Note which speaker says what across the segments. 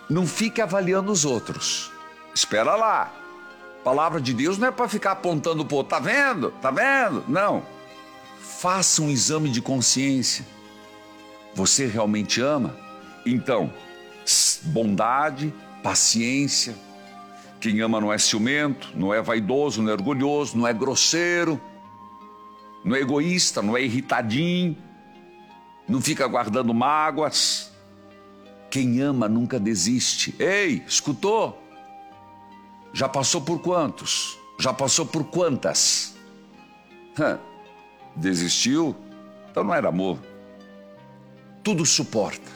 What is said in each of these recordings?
Speaker 1: Não fique avaliando os outros. Espera lá. A palavra de Deus não é para ficar apontando pro outro. Tá vendo? Tá vendo? Não. Faça um exame de consciência. Você realmente ama? Então, bondade, paciência. Quem ama não é ciumento, não é vaidoso, não é orgulhoso, não é grosseiro, não é egoísta, não é irritadinho, não fica guardando mágoas. Quem ama nunca desiste. Ei, escutou? Já passou por quantos? Já passou por quantas? Desistiu? Então não era amor. Tudo suporta.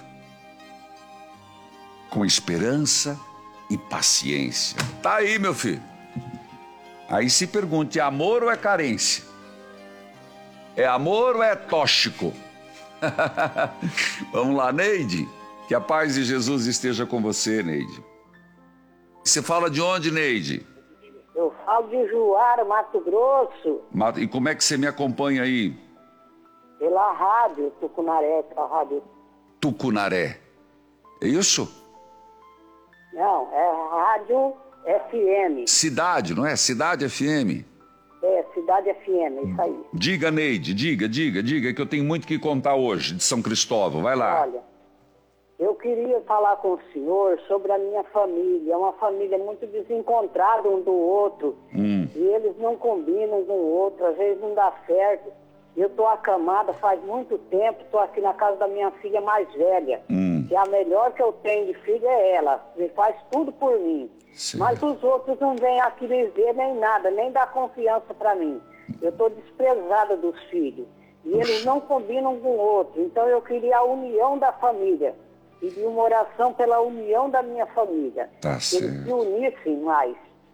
Speaker 1: Com esperança e paciência. Tá aí, meu filho. Aí se pergunte, é amor ou é carência? É amor ou é tóxico? Vamos lá, Neide. Que a paz de Jesus esteja com você, Neide. Você fala de onde, Neide?
Speaker 2: Eu falo de Juara, Mato Grosso.
Speaker 1: E como é que você me acompanha aí?
Speaker 2: Pela rádio, Tucunaré, pela rádio.
Speaker 1: Tucunaré. É isso?
Speaker 2: Não, é rádio FM.
Speaker 1: Cidade, não é? Cidade FM.
Speaker 2: É, Cidade FM, isso aí.
Speaker 1: Diga, Neide, diga, que eu tenho muito que contar hoje de São Cristóvão. Vai lá.
Speaker 2: Olha, eu queria falar com o senhor sobre a minha família. É uma família muito desencontrada um do outro. E eles não combinam um com o outro, às vezes não dá certo. Eu estou acamada faz muito tempo, estou aqui na casa da minha filha mais velha. Que a melhor que eu tenho de filha é ela. Me faz tudo por mim.
Speaker 1: Sim.
Speaker 2: Mas os outros não vêm aqui me ver nem nada, nem dá confiança para mim. Eu estou desprezada dos filhos. E eles não combinam um com o outro. Então eu queria a união da família. Pedir uma oração pela união da minha família.
Speaker 1: Tá certo.
Speaker 2: Eles se unissem mais.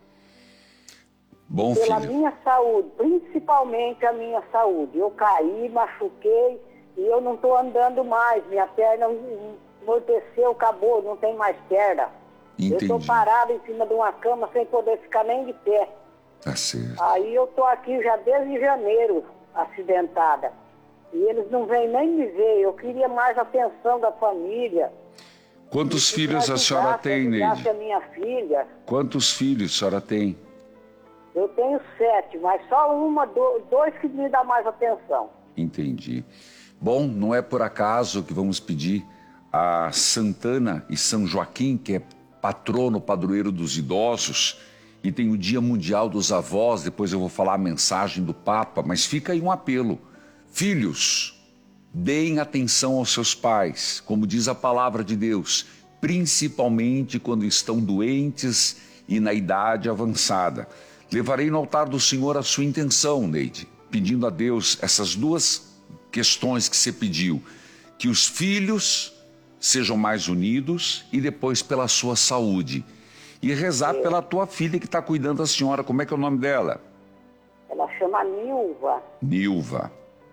Speaker 1: Bom,
Speaker 2: Pela
Speaker 1: filho.
Speaker 2: minha saúde, principalmente a minha saúde. Eu caí, machuquei e eu não estou andando mais. Minha perna amorteceu, acabou, não tem mais perna.
Speaker 1: Entendi.
Speaker 2: Eu estou parada em cima de uma cama sem poder ficar nem de pé.
Speaker 1: Tá certo.
Speaker 2: Aí eu estou aqui já desde janeiro, acidentada. E eles não vêm nem me ver. Eu queria mais atenção da família.
Speaker 1: Quantos filhos a senhora tem, Neide?
Speaker 2: A minha filha.
Speaker 1: Quantos filhos a senhora tem?
Speaker 2: Eu tenho 7, mas só dois que me dá mais atenção.
Speaker 1: Entendi. Bom, não é por acaso que vamos pedir a Santana e São Joaquim, que é patrono, padroeiro dos idosos, e tem o Dia Mundial dos Avós. Depois eu vou falar a mensagem do Papa, mas fica aí um apelo. Filhos, deem atenção aos seus pais, como diz a palavra de Deus, principalmente quando estão doentes e na idade avançada. Levarei no altar do Senhor a sua intenção, Neide, pedindo a Deus essas duas questões que você pediu, que os filhos sejam mais unidos e depois pela sua saúde. E rezar pela tua filha que está cuidando da senhora. Como é que é o nome dela?
Speaker 2: Ela chama Nilva.
Speaker 1: Nilva.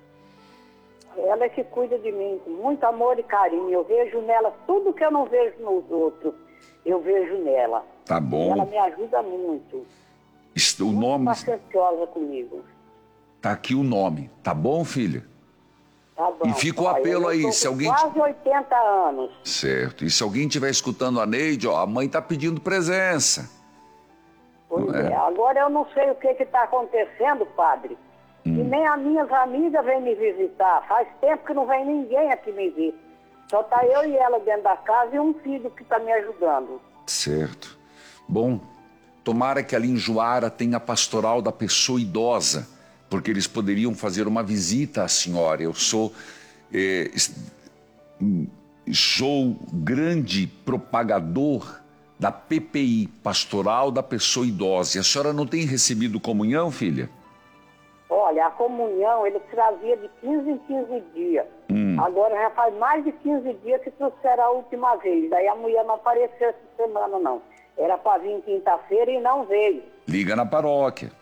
Speaker 2: Ela é que cuida de mim com muito amor e carinho. Eu vejo nela tudo que eu não vejo nos outros. Eu vejo nela.
Speaker 1: Tá bom.
Speaker 2: E ela me ajuda muito.
Speaker 1: O nome...
Speaker 2: Pacienciosa comigo.
Speaker 1: Tá aqui o nome. Tá bom, filha?
Speaker 2: Tá bom.
Speaker 1: E fica o apelo aí, se alguém...
Speaker 2: Quase 80 anos.
Speaker 1: Certo. E se alguém estiver escutando a Neide, ó, a mãe tá pedindo presença.
Speaker 2: Pois é. Agora eu não sei o que está acontecendo, padre. E nem as minhas amigas vêm me visitar. Faz tempo que não vem ninguém aqui me ver. Só tá eu e ela dentro da casa e um filho que está me ajudando.
Speaker 1: Certo. Bom, tomara que ali em Juara tenha a pastoral da pessoa idosa, porque eles poderiam fazer uma visita à senhora. Eu sou grande propagador da PPI, Pastoral da Pessoa Idosa. E a senhora não tem recebido comunhão, filha?
Speaker 2: Olha, a comunhão ele trazia de 15 em 15 dias. Agora já faz mais de 15 dias que trouxeram a última vez. Daí a mulher não apareceu essa semana, não. Era para vir quinta-feira e não veio.
Speaker 1: Liga na paróquia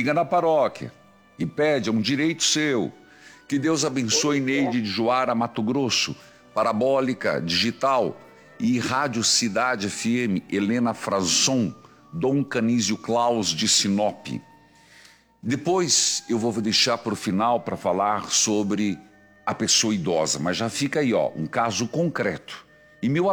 Speaker 1: e pede, é um direito seu. Que Deus abençoe Neide de Juara, Mato Grosso, Parabólica Digital e Rádio Cidade FM, Helena Frazon, Dom Canísio Claus de Sinop. Depois eu vou deixar para o final para falar sobre a pessoa idosa, mas já fica aí, ó, um caso concreto. E meu